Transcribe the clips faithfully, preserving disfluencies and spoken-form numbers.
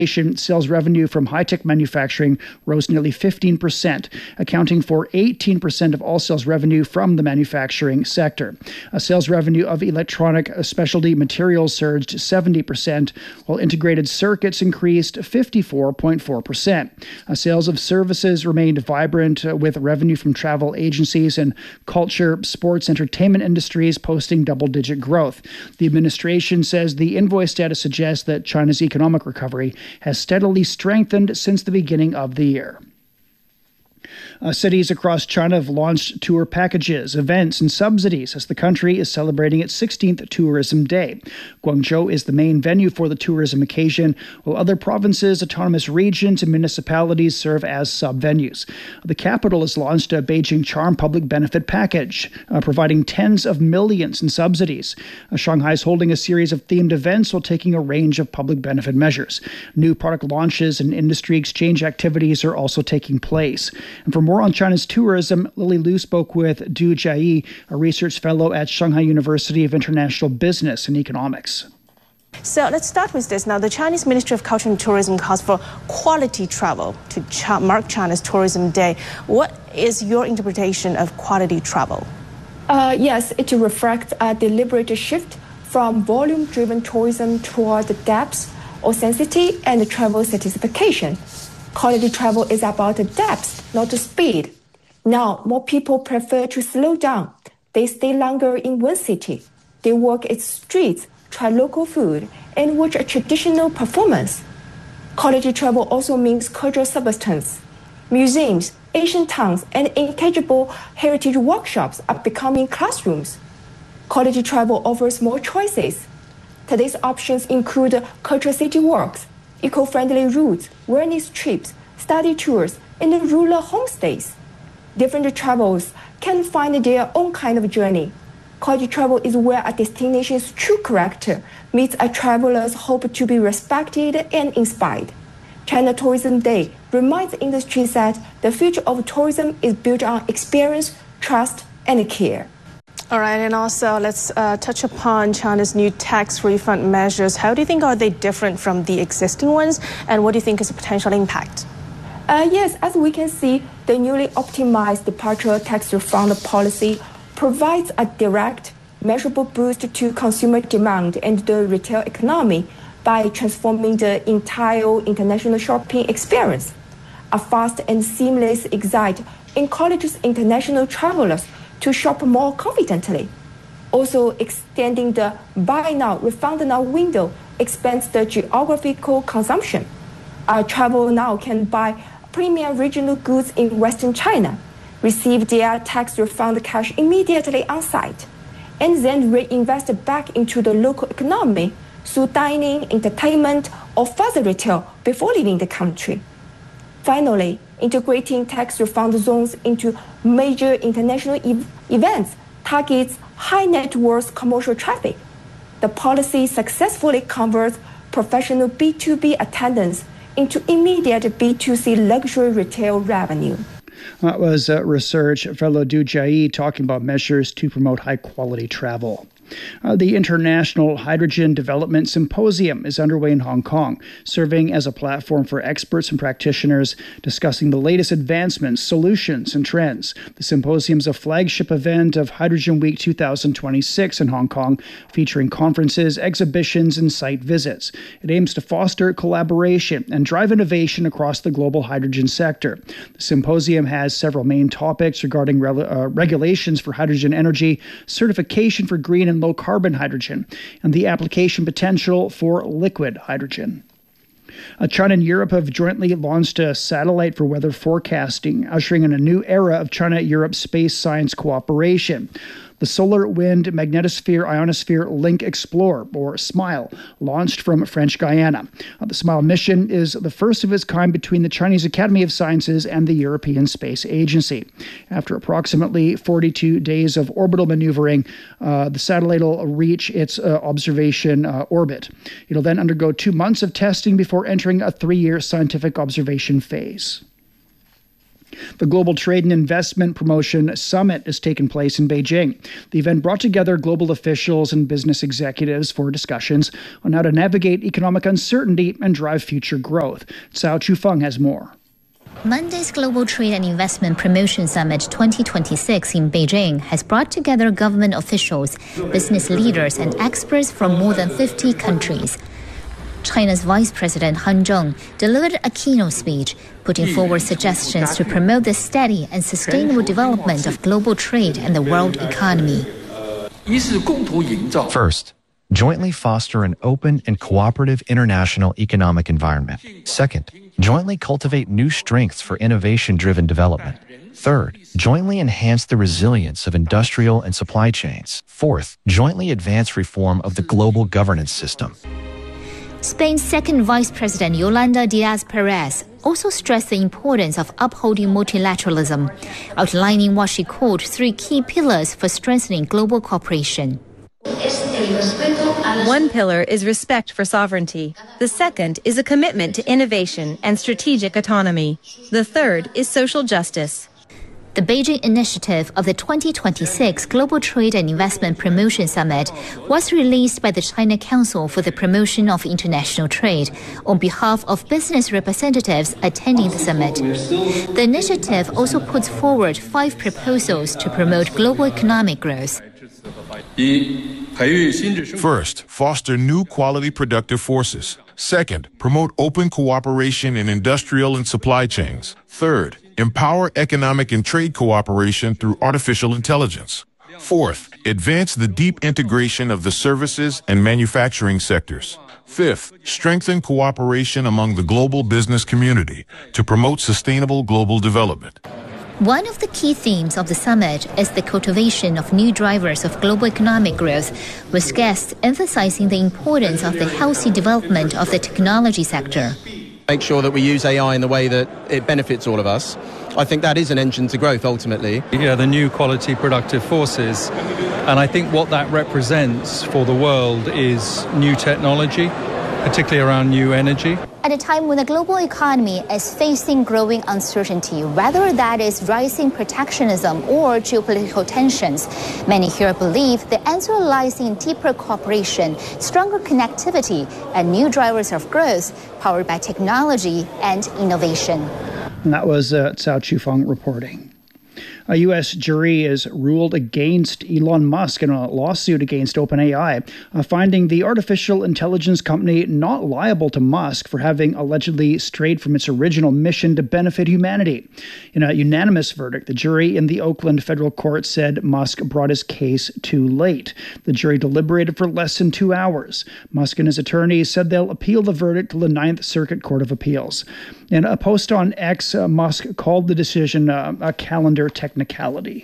Sales revenue from high-tech manufacturing rose nearly fifteen percent, accounting for eighteen percent of all sales revenue from the manufacturing sector. Uh, sales revenue of electronic uh, specialty materials surged seventy percent, while integrated circuits increased fifty-four point four percent. Uh, sales of services remained vibrant, uh, with revenue from travel agencies and culture, sports, entertainment industries posting double-digit growth. The administration says the invoice data suggests that China's economic recovery has steadily strengthened since the beginning of the year. Uh, cities across China have launched tour packages, events, and subsidies as the country is celebrating its sixteenth Tourism Day. Guangzhou is the main venue for the tourism occasion, while other provinces, autonomous regions, and municipalities serve as sub-venues. The capital has launched a Beijing Charm public benefit package, uh, providing tens of millions in subsidies. Uh, Shanghai is holding a series of themed events while taking a range of public benefit measures. New product launches and industry exchange activities are also taking place. And for more on China's tourism, Lily Liu spoke with Du Jiayi, a research fellow at Shanghai University of International Business and Economics. So let's start with this. Now, the Chinese Ministry of Culture and Tourism calls for quality travel to ch- mark China's Tourism Day. What is your interpretation of quality travel? Uh, yes, it reflects a deliberate shift from volume-driven tourism toward depth, authenticity, and travel satisfaction. Quality travel is about depth, not speed. Now, more people prefer to slow down. They stay longer in one city. They walk its streets, try local food, and watch a traditional performance. Quality travel also means cultural substance. Museums, ancient towns, and incredible heritage workshops are becoming classrooms. Quality travel offers more choices. Today's options include cultural city walks, eco-friendly routes, wellness trips, study tours, and rural homestays. Different travels can find their own kind of journey. Quality travel is where a destination's true character meets a traveler's hope to be respected and inspired. China Tourism Day reminds industries that the future of tourism is built on experience, trust, and care. All right, and also let's uh, touch upon China's new tax refund measures. How do you think are they different from the existing ones, and what do you think is the potential impact? Uh, yes, as we can see, the newly optimized departure tax refund policy provides a direct, measurable boost to consumer demand and the retail economy by transforming the entire international shopping experience. A fast and seamless exit encourages international travelers to shop more confidently. Also, extending the buy now, refund now window expands the geographical consumption. Uh, travel now can buy premium regional goods in Western China, receive their tax refund cash immediately on site, and then reinvest back into the local economy through dining, entertainment, or further retail before leaving the country. Finally, integrating tax refund zones into major international e- events targets high net worth commercial traffic. The policy successfully converts professional B two B attendance into immediate B two C luxury retail revenue. That was uh, research fellow Du Jiayi talking about measures to promote high-quality travel. Uh, the International Hydrogen Development Symposium is underway in Hong Kong, serving as a platform for experts and practitioners discussing the latest advancements, solutions, and trends. The symposium is a flagship event of Hydrogen Week two thousand twenty-six in Hong Kong, featuring conferences, exhibitions, and site visits. It aims to foster collaboration and drive innovation across the global hydrogen sector. The symposium has several main topics regarding re- uh, regulations for hydrogen energy, certification for green and low-carbon hydrogen, and the application potential for liquid hydrogen. Uh, China and Europe have jointly launched a satellite for weather forecasting, ushering in a new era of China-Europe space science cooperation. The Solar Wind Magnetosphere Ionosphere Link Explorer, or SMILE, launched from French Guiana. Uh, the SMILE mission is the first of its kind between the Chinese Academy of Sciences and the European Space Agency. After approximately forty-two days of orbital maneuvering, uh, the satellite will reach its uh, observation uh, orbit. It'll then undergo two months of testing before entering a three-year scientific observation phase. The Global Trade and Investment Promotion Summit has taken place in Beijing. The event brought together global officials and business executives for discussions on how to navigate economic uncertainty and drive future growth. Cao Chufeng has more. Monday's Global Trade and Investment Promotion Summit twenty twenty-six in Beijing has brought together government officials, business leaders, and experts from more than fifty countries. China's Vice President Han Zheng delivered a keynote speech, putting forward suggestions to promote the steady and sustainable development of global trade and the world economy. First, jointly foster an open and cooperative international economic environment. Second, jointly cultivate new strengths for innovation-driven development. Third, jointly enhance the resilience of industrial and supply chains. Fourth, jointly advance reform of the global governance system. Spain's second Vice President Yolanda Díaz-Pérez also stressed the importance of upholding multilateralism, outlining what she called three key pillars for strengthening global cooperation. One pillar is respect for sovereignty. The second is a commitment to innovation and strategic autonomy. The third is social justice. The Beijing initiative of the twenty twenty-six Global Trade and Investment Promotion Summit was released by the China Council for the Promotion of International Trade on behalf of business representatives attending the summit. The initiative also puts forward five proposals to promote global economic growth. First, foster new quality productive forces. Second, promote open cooperation in industrial and supply chains. Third, empower economic and trade cooperation through artificial intelligence. Fourth, advance the deep integration of the services and manufacturing sectors. Fifth, strengthen cooperation among the global business community to promote sustainable global development. One of the key themes of the summit is the cultivation of new drivers of global economic growth, with guests emphasizing the importance of the healthy development of the technology sector. Make sure that we use A I in the way that it benefits all of us. I think that is an engine to growth ultimately. Yeah, the new quality productive forces. And I think what that represents for the world is new technology, particularly around new energy. At a time when the global economy is facing growing uncertainty, whether that is rising protectionism or geopolitical tensions, many here believe the answer lies in deeper cooperation, stronger connectivity, and new drivers of growth powered by technology and innovation. And that was uh, Cao Chufeng reporting. A U S jury has ruled against Elon Musk in a lawsuit against OpenAI, uh, finding the artificial intelligence company not liable to Musk for having allegedly strayed from its original mission to benefit humanity. In a unanimous verdict, the jury in the Oakland federal court said Musk brought his case too late. The jury deliberated for less than two hours. Musk and his attorneys said they'll appeal the verdict to the Ninth Circuit Court of Appeals. In a post on X, uh, Musk called the decision uh, a calendar technicality.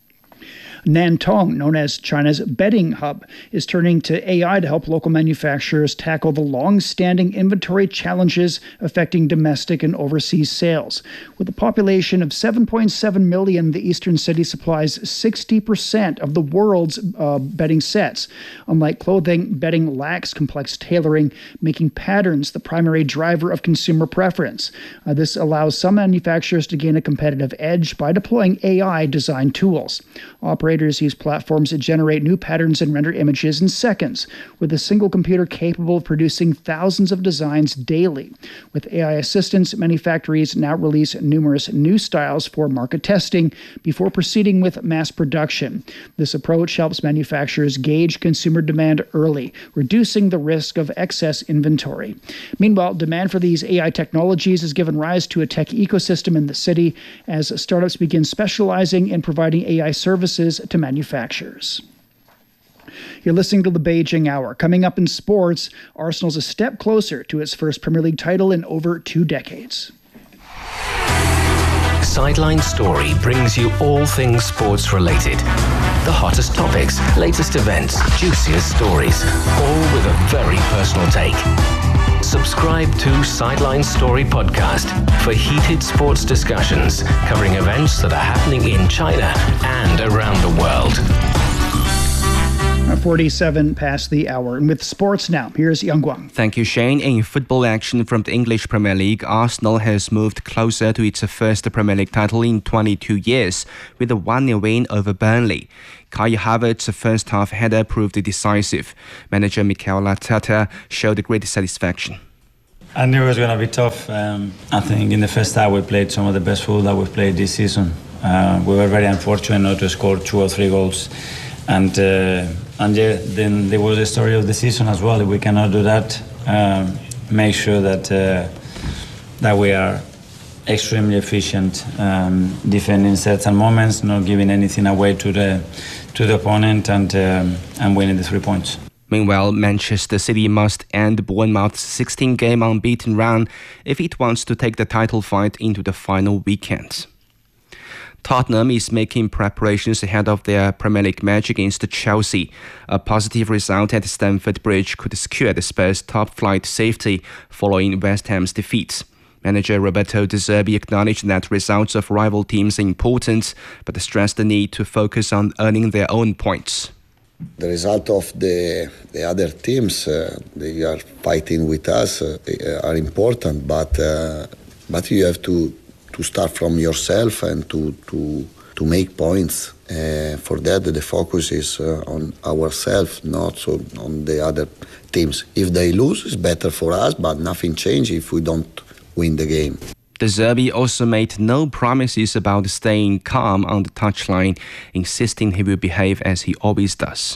Nantong, known as China's betting hub, is turning to A I to help local manufacturers tackle the long-standing inventory challenges affecting domestic and overseas sales. With a population of seven point seven million, the eastern city supplies sixty percent of the world's uh, betting sets. Unlike clothing, betting lacks complex tailoring, making patterns the primary driver of consumer preference. Uh, this allows some manufacturers to gain a competitive edge by deploying A I design tools. Operators use platforms that generate new patterns and render images in seconds, with a single computer capable of producing thousands of designs daily. With A I assistance, many factories now release numerous new styles for market testing before proceeding with mass production. This approach helps manufacturers gauge consumer demand early, reducing the risk of excess inventory. Meanwhile, demand for these A I technologies has given rise to a tech ecosystem in the city as startups begin specializing in providing A I services to manufacturers. You're listening to the Beijing Hour. Coming up in sports, Arsenal's a step closer to its first Premier League title in over two decades. Sideline Story brings you all things sports related. The hottest topics, latest events, juiciest stories, all with a very personal take. Subscribe to Sideline Story Podcast for heated sports discussions covering events that are happening in China and around the world. forty-seven past the hour. And with sports now, here's Yang Guang. Thank you, Shane. In football action from the English Premier League, Arsenal has moved closer to its first Premier League title in twenty-two years with a one nil win over Burnley. Kai Havertz's first half header proved decisive. Manager Mikel Arteta showed great satisfaction. I knew it was going to be tough. Um, I think in the first half we played some of the best football that we've played this season. Uh, we were very unfortunate not to score two or three goals. And uh, and yeah, then there was the story of the season as well. If we cannot do that, um, make sure that uh, that we are extremely efficient, um, defending certain moments, not giving anything away to the to the opponent, and um, and winning the three points. Meanwhile, Manchester City must end Bournemouth's sixteen-game unbeaten run if it wants to take the title fight into the final weekend. Tottenham is making preparations ahead of their Premier League match against Chelsea. A positive result at Stamford Bridge could secure the Spurs' top-flight safety following West Ham's defeat. Manager Roberto De Zerbi acknowledged that results of rival teams are important, but stressed the need to focus on earning their own points. The result of the the other teams, uh, they are fighting with us, uh, are important, but uh, but you have to. to start from yourself and to to to make points. Uh, for that, the focus is uh, on ourselves, not so on the other teams. If they lose, it's better for us, but nothing changes if we don't win the game. De Zerbi also made no promises about staying calm on the touchline, insisting he will behave as he always does.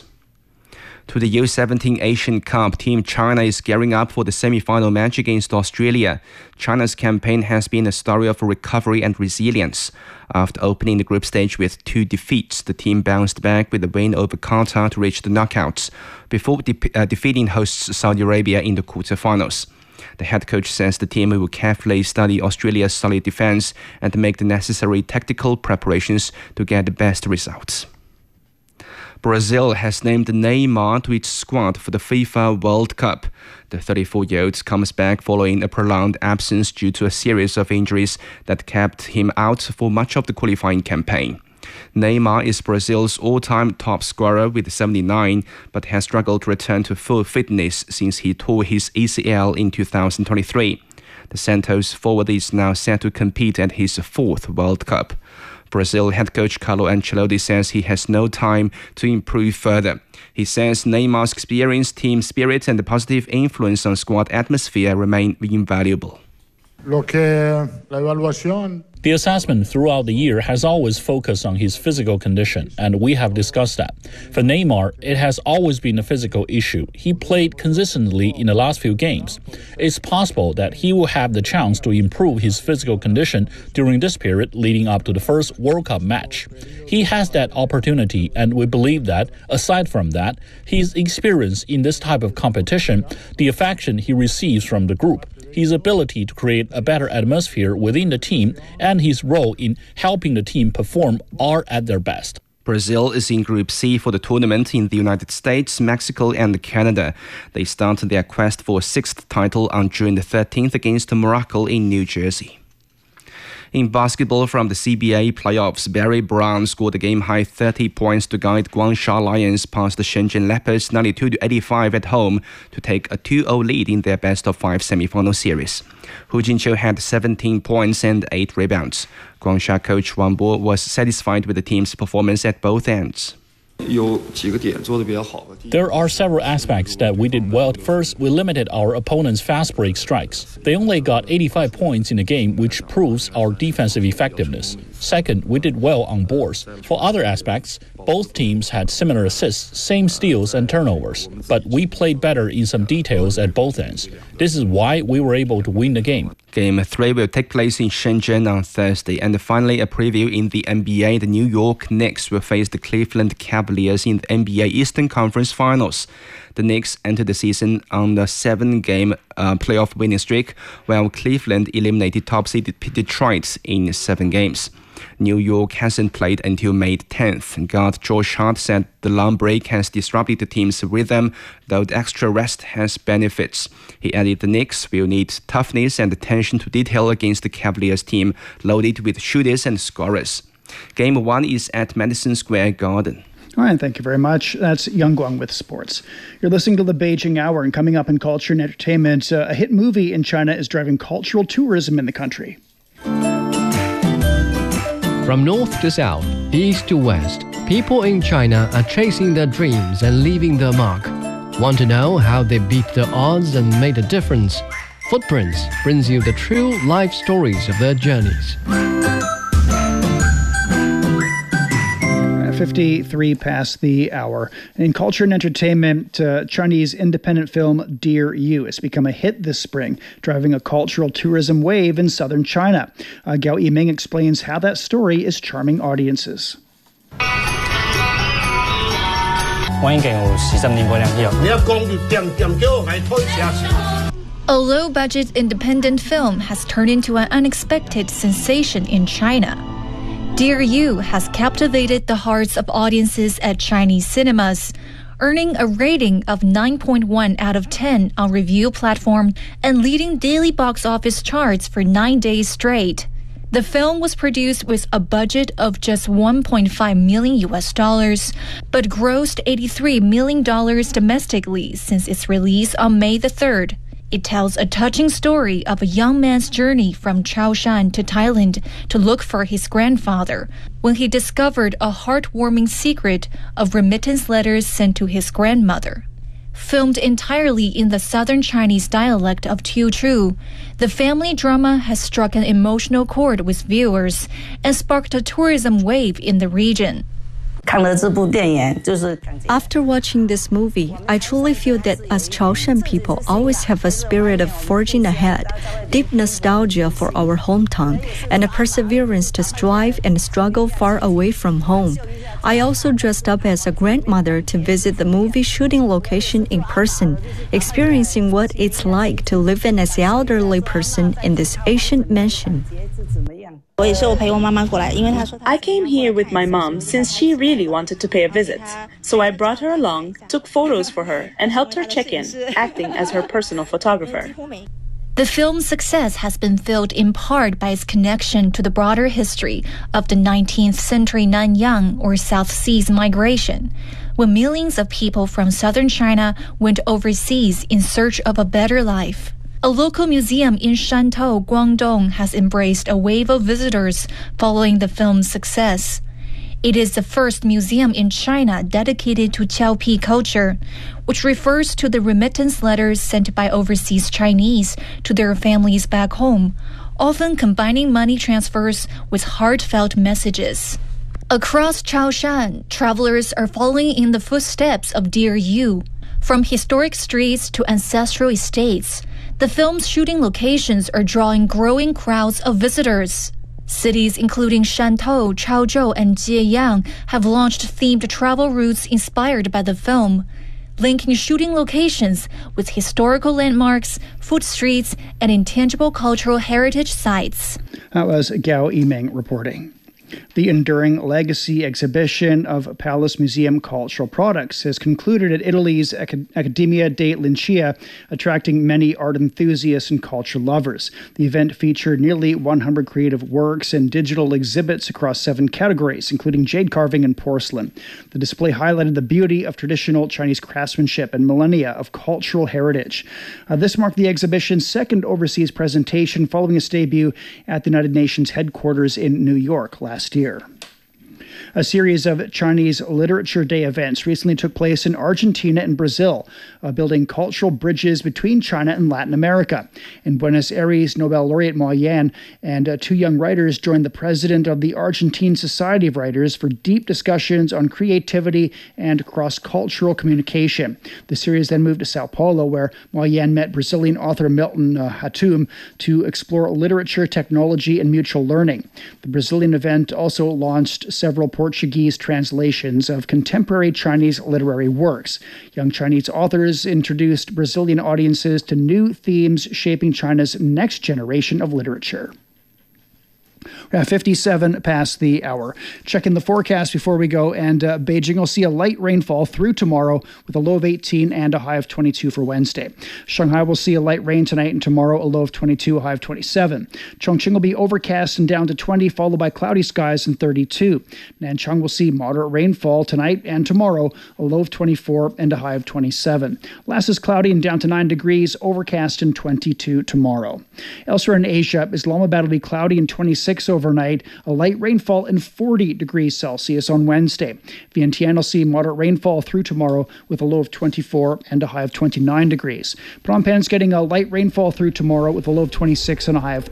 To the U seventeen Asian Cup, Team China is gearing up for the semi-final match against Australia. China's campaign has been a story of recovery and resilience. After opening the group stage with two defeats, the team bounced back with a win over Qatar to reach the knockouts, before de- uh, defeating hosts Saudi Arabia in the quarterfinals. The head coach says the team will carefully study Australia's solid defense and make the necessary tactical preparations to get the best results. Brazil has named Neymar to its squad for the FIFA World Cup. The thirty-four-year-old comes back following a prolonged absence due to a series of injuries that kept him out for much of the qualifying campaign. Neymar is Brazil's all-time top scorer with seventy-nine, but has struggled to return to full fitness since he tore his A C L in two thousand twenty-three. The Santos forward is now set to compete at his fourth World Cup. Brazil head coach Carlo Ancelotti says he has no time to improve further. He says Neymar's experience, team spirit and the positive influence on squad atmosphere remain invaluable. Lo que la evaluación The assessment throughout the year has always focused on his physical condition, and we have discussed that. For Neymar, it has always been a physical issue. He played consistently in the last few games. It's possible that he will have the chance to improve his physical condition during this period leading up to the first World Cup match. He has that opportunity, and we believe that, aside from that, his experience in this type of competition, the affection he receives from the group, his ability to create a better atmosphere within the team, and his role in helping the team perform are at their best. Brazil is in Group C for the tournament in the United States, Mexico and Canada. They start their quest for a sixth title on June the thirteenth against Morocco in New Jersey. In basketball from the C B A playoffs, Barry Brown scored a game-high thirty points to guide Guangxia Lions past the Shenzhen Leopards ninety-two to eighty-five at home to take a two oh lead in their best-of-five semi-final series. Hu Jinqiu had seventeen points and eight rebounds. Guangxia coach Wang Bo was satisfied with the team's performance at both ends. There are several aspects that we did well. First, we limited our opponent's fast break strikes. They only got eighty-five points in the game, which proves our defensive effectiveness. Second, we did well on boards. For other aspects, both teams had similar assists, same steals and turnovers, but we played better in some details at both ends. This is why we were able to win the game. Game three will take place in Shenzhen on Thursday. And finally, a preview in the N B A. The New York Knicks will face the Cleveland Cavaliers in the N B A Eastern Conference Finals. The Knicks entered the season on a seven-game uh, playoff winning streak, while Cleveland eliminated top-seeded Detroit in seven games. New York hasn't played until May tenth. Guard Josh Hart said the long break has disrupted the team's rhythm, though the extra rest has benefits. He added the Knicks will need toughness and attention to detail against the Cavaliers team loaded with shooters and scorers. Game one is at Madison Square Garden. All right, thank you very much. That's Yang Guang with sports. You're listening to the Beijing Hour, and coming up in culture and entertainment, uh, a hit movie in China is driving cultural tourism in the country. From north to south, east to west, people in China are chasing their dreams and leaving their mark. Want to know how they beat the odds and made a difference? Footprints brings you the true life stories of their journeys. fifty-three past the hour. In culture and entertainment, uh, Chinese independent film Dear You has become a hit this spring, driving a cultural tourism wave in southern China. Uh, Gao Yiming explains how that story is charming audiences. A low-budget independent film has turned into an unexpected sensation in China. Dear You has captivated the hearts of audiences at Chinese cinemas, earning a rating of nine point one out of ten on review platform and leading daily box office charts for nine days straight. The film was produced with a budget of just one point five million U S dollars, but grossed eighty-three million dollars domestically since its release on May the third. It tells a touching story of a young man's journey from Chaoshan to Thailand to look for his grandfather when he discovered a heartwarming secret of remittance letters sent to his grandmother. Filmed entirely in the southern Chinese dialect of Teochew, the family drama has struck an emotional chord with viewers and sparked a tourism wave in the region. After watching this movie, I truly feel that as Chaoshan people always have a spirit of forging ahead, deep nostalgia for our hometown, and a perseverance to strive and struggle far away from home. I also dressed up as a grandmother to visit the movie shooting location in person, experiencing what it's like to live in as an elderly person in this ancient mansion. I came here with my mom since she really wanted to pay a visit. So I brought her along, took photos for her, and helped her check in, acting as her personal photographer. The film's success has been fueled in part by its connection to the broader history of the nineteenth century Nanyang or South Seas migration, when millions of people from southern China went overseas in search of a better life. A local museum in Shantou, Guangdong has embraced a wave of visitors following the film's success. It is the first museum in China dedicated to Qiaopi culture, which refers to the remittance letters sent by overseas Chinese to their families back home, often combining money transfers with heartfelt messages. Across Chaoshan, travelers are following in the footsteps of Dear You. From historic streets to ancestral estates, the film's shooting locations are drawing growing crowds of visitors. Cities including Shantou, Chaozhou, and Jieyang have launched themed travel routes inspired by the film, linking shooting locations with historical landmarks, food streets, and intangible cultural heritage sites. That was Gao Yiming reporting. The Enduring Legacy exhibition of Palace Museum Cultural Products has concluded at Italy's Accademia dei Lincei, attracting many art enthusiasts and culture lovers. The event featured nearly one hundred creative works and digital exhibits across seven categories, including jade carving and porcelain. The display highlighted the beauty of traditional Chinese craftsmanship and millennia of cultural heritage. Uh, this marked the exhibition's second overseas presentation following its debut at the United Nations headquarters in New York last year. A series of Chinese Literature Day events recently took place in Argentina and Brazil, uh, building cultural bridges between China and Latin America. In Buenos Aires, Nobel laureate Mo Yan and uh, two young writers joined the president of the Argentine Society of Writers for deep discussions on creativity and cross-cultural communication. The series then moved to Sao Paulo, where Mo Yan met Brazilian author Milton uh, Hatum to explore literature, technology, and mutual learning. The Brazilian event also launched several Portuguese translations of contemporary Chinese literary works. Young Chinese authors introduced Brazilian audiences to new themes shaping China's next generation of literature. We're at fifty-seven past the hour. Checking the forecast before we go, and uh, Beijing will see a light rainfall through tomorrow with a low of eighteen and a high of twenty-two for Wednesday. Shanghai will see a light rain tonight and tomorrow, a low of twenty-two, a high of twenty-seven. Chongqing will be overcast and down to twenty, followed by cloudy skies and thirty-two. Nanchang will see moderate rainfall tonight and tomorrow, a low of twenty-four and a high of twenty-seven. Last is cloudy and down to nine degrees, overcast and twenty-two tomorrow. Elsewhere in Asia, Islamabad will be cloudy and twenty-six overnight, a light rainfall and forty degrees Celsius on Wednesday. Vientiane will see moderate rainfall through tomorrow with a low of twenty-four and a high of twenty-nine degrees. Phnom Penh's getting a light rainfall through tomorrow with a low of twenty-six and a high of